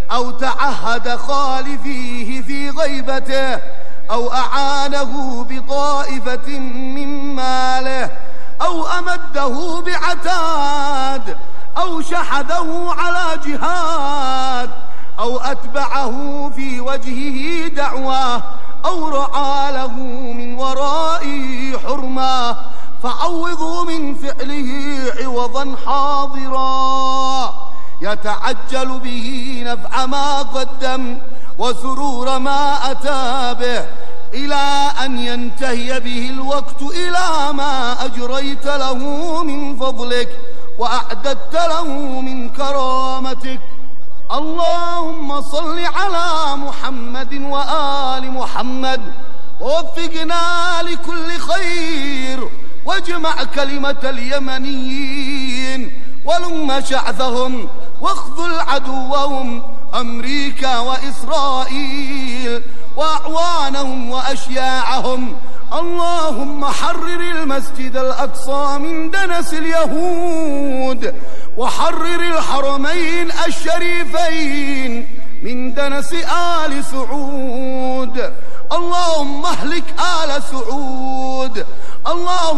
أو تعهد خالفيه في غيبته، أو أعانه بطائفة من ماله، أو أمده بعتاد، أو شحذه على جهاد، أو أتبعه في وجهه دعوة، أو رعى له من ورائه حرمة، فعوضوا من فعله عوضا حاضرا، يتعجل به نفع ما قدم وسرور ما أتى به، إلى أن ينتهي به الوقت إلى ما أجريت له من فضلك وأعددت له من كرامتك. اللهم صل على محمد وآل محمد، ووفقنا لكل خير، واجمع كلمة اليمنيين ولم شعثهم، واخذل عدوهم أمريكا وإسرائيل وأعوانهم وأشياعهم. اللهم حرر المسجد الأقصى من دنس اليهود، وحرر الحرمين الشريفين من دنس آل سعود. اللهم اهلك آل سعود. اللهم